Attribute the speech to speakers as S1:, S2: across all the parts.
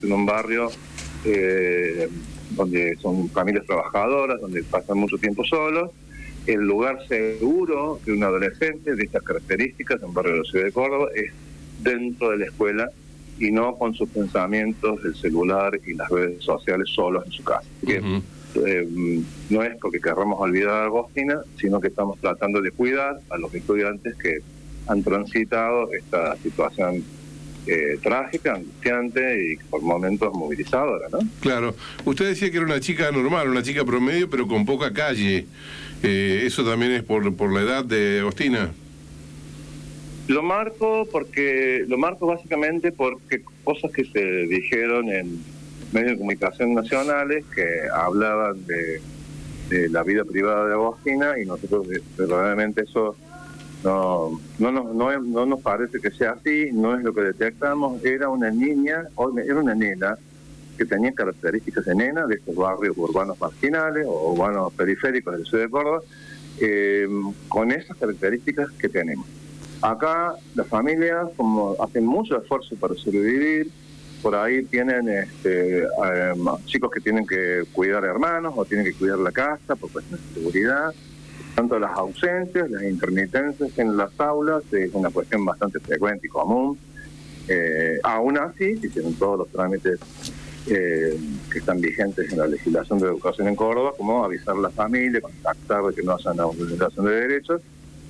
S1: en un barrio donde son familias trabajadoras, donde pasan mucho tiempo solos. El lugar seguro de un adolescente de estas características en un barrio de la ciudad de Córdoba es dentro de la escuela y no con sus pensamientos, el celular y las redes sociales solos en su casa. No es porque querramos olvidar a Agostina, sino que estamos tratando de cuidar a los estudiantes que han transitado esta situación trágica, angustiante y por momentos movilizadora, ¿no?
S2: Claro. Usted decía que era una chica normal, una chica promedio, pero con poca calle. ¿Eso también es por la edad de Agostina?
S1: Lo marco básicamente porque cosas que se dijeron en medios de comunicación nacionales que hablaban de la vida privada de Agostina, y nosotros verdaderamente eso no nos parece que sea así, no es lo que detectamos. Era una nena que tenía características de nena de estos barrios urbanos marginales o urbanos periféricos de la ciudad de Córdoba, con esas características que tenemos. Acá las familias como hacen mucho esfuerzo para sobrevivir. Por ahí tienen chicos que tienen que cuidar hermanos o tienen que cuidar la casa por cuestiones de seguridad. Tanto las ausencias, las intermitencias en las aulas es una cuestión bastante frecuente y común. Aún así, se hicieron todos los trámites que están vigentes en la legislación de educación en Córdoba, como avisar a la familia, contactar de que no haya una vulneración de derechos,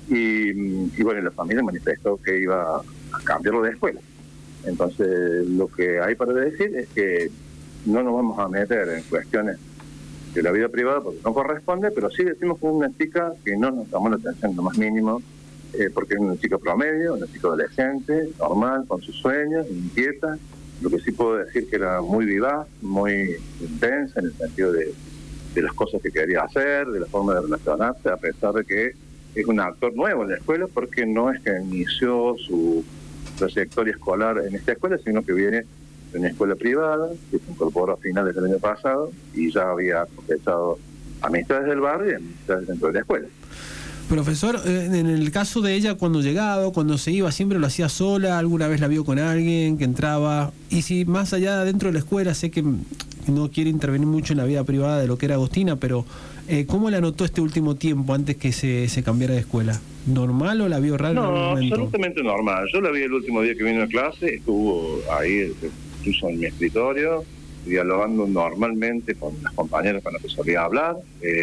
S1: y bueno, la familia manifestó que iba a cambiarlo de escuela. Entonces, lo que hay para decir es que no nos vamos a meter en cuestiones de la vida privada porque no corresponde, pero sí decimos que es una chica que no nos llamó la atención en lo más mínimo, porque es una chica promedio, una chica adolescente, normal, con sus sueños, inquieta. Lo que sí puedo decir que era muy vivaz, muy intensa en el sentido de las cosas que quería hacer, de la forma de relacionarse, a pesar de que es un actor nuevo en la escuela, porque no es que inició su trayectoria escolar en esta escuela, sino que viene de una escuela privada, que se incorporó a finales del año pasado y ya había cosechado amistades del barrio y amistades dentro de la escuela.
S3: Profesor, en el caso de ella, cuando llegaba, cuando se iba, ¿siempre lo hacía sola? ¿Alguna vez la vio con alguien que entraba? Y si más allá dentro de la escuela, sé que no quiere intervenir mucho en la vida privada de lo que era Agostina, pero ¿cómo la notó este último tiempo antes que se cambiara de escuela? ¿Normal o la vio rara?
S1: No, absolutamente normal. Yo la vi el último día que vino a clase, estuvo ahí, incluso en mi escritorio, dialogando normalmente con las compañeras con las que solía hablar.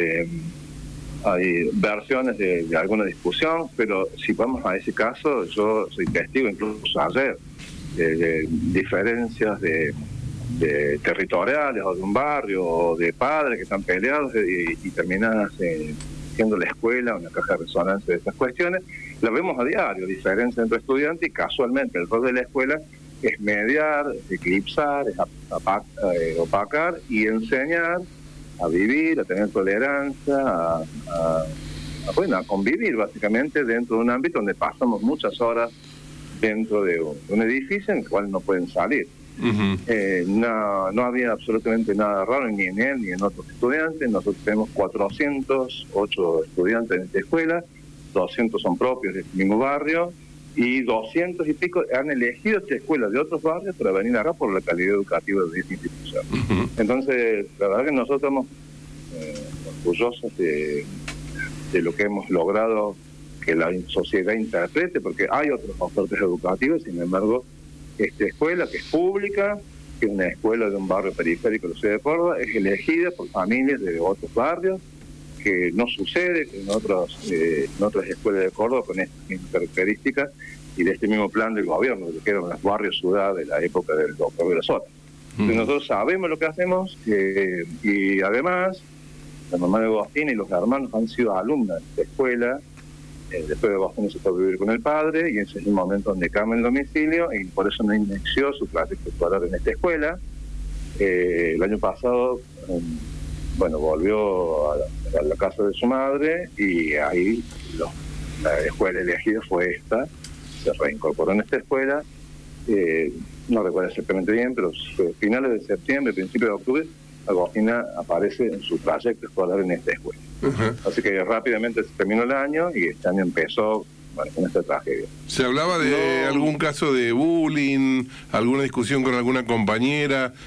S1: Hay versiones de alguna discusión, pero si vamos a ese caso, yo soy testigo incluso ayer de diferencias de territoriales o de un barrio o de padres que están peleados y terminan siendo la escuela una caja de resonancia de estas cuestiones. Lo vemos a diario, diferencia entre estudiantes, y casualmente el rol de la escuela es mediar, es eclipsar, es opacar y enseñar a vivir, a tener tolerancia, a convivir básicamente dentro de un ámbito donde pasamos muchas horas dentro de un edificio en el cual no pueden salir. No había absolutamente nada raro ni en él ni en otros estudiantes. Nosotros tenemos 408 estudiantes en esta escuela, 200 son propios de este mismo barrio y 200 y pico han elegido esta escuela de otros barrios para venir acá por la calidad educativa de esta institución. Entonces, la verdad que nosotros estamos orgullosos de lo que hemos logrado que la sociedad interprete, porque hay otros ofertas educativas, sin embargo, esta escuela, que es pública, que es una escuela de un barrio periférico de la ciudad de Córdoba, es elegida por familias de otros barrios, que no sucede que en otras escuelas de Córdoba con estas mismas características y de este mismo plan del gobierno, que eran los barrios ciudad de la época del doctor de la Sota. Entonces nosotros sabemos lo que hacemos y además la mamá de Agostina y los hermanos han sido alumnas de esta escuela. Después de Agostina se fue a vivir con el padre y ese es el momento donde cambia el domicilio y por eso no inició su trayecto escolar en esta escuela. El año pasado volvió a la casa de su madre y ahí la escuela elegida fue esta, se reincorporó en esta escuela, no recuerdo exactamente bien, pero finales de septiembre, principios de octubre, Agostina aparece en su trayecto escolar en esta escuela. Así que rápidamente se terminó el año y este año empezó con esta tragedia.
S2: ¿Se hablaba de algún caso de bullying, alguna discusión con alguna compañera?